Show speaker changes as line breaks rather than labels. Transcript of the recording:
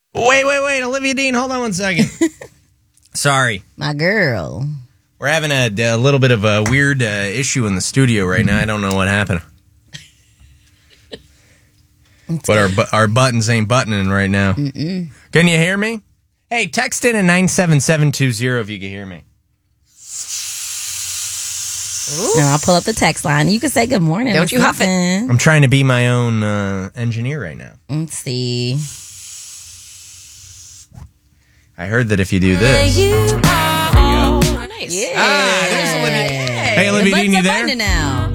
Wait. Olivia Dean, hold on one second. Sorry.
My girl.
We're having a little bit of a weird issue in the studio right now. I don't know what happened. But our buttons ain't buttoning right now. Mm-mm. Can you hear me? Hey, text in at 97720 if you can hear me.
And I'll pull up the text line. You can say good morning.
Don't you huff it.
I'm trying to be my own engineer right now.
Let's see.
I heard that if you do this.
Oh, nice.
Yeah.
There's Olivia. Hey, Olivia Dean, you there?
Now.